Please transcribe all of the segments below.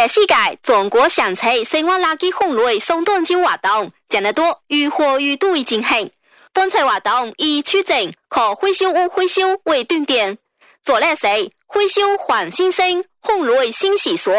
第四届中国乡村生活垃圾分类送短招活动，将得多与火与都会进行。本次活动以取证和回收物回收为重点，做的是回收换新生，分类新习俗。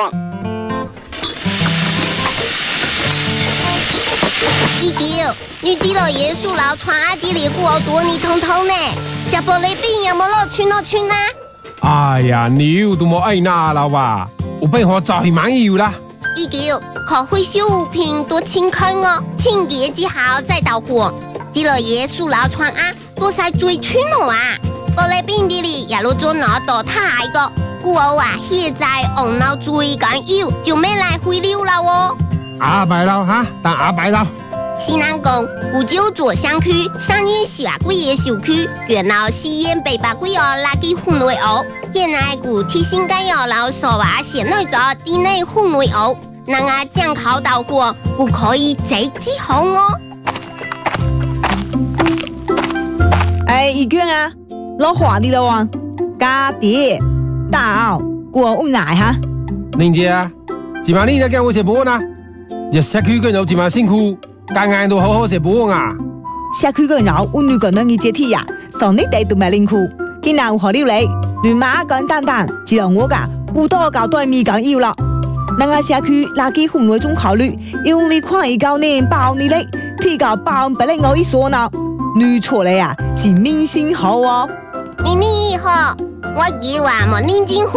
29，你知道耶稣老传阿弟里古多年通通呢？食玻璃饼有冇落去呢？ 哎呀，你又都冇爱拿了吧？我被我早去蛮有啦。 29，可回收物品多清空哦，清洁之后再到货。知道耶稣老传啊，多晒最穿咯啊！玻璃饼里也落咗攞到太個，古啊現在紅腦最緊要，就咩來回流啦哦。 阿白佬哈，但阿白佬。 西南港古州左乡区3年18個月小區，原來吸煙800個月垃圾分類屋，現在古提醒該有老手啊，現內咗地內分類屋，能啊將口到貨，古可以直接好哦。 一卷啊，攞華啲咯喎，家啲大澳過屋奶哈。 玲姐啊，今晚你在跟我食飯啊？日社區嘅人今晚辛苦。間間都好好食飯啊！ 社區個人溫暖個人嘅接體呀，上你哋都買零褲，今日有何料理？亂馬簡單單，只有我噶不多搞對面講要啦。那個社區垃圾分類中考慮，用你看一九年包你嘞，提高100%我一所呢，女錯嘞啊，是明星好哦。 你好，我以為冇認真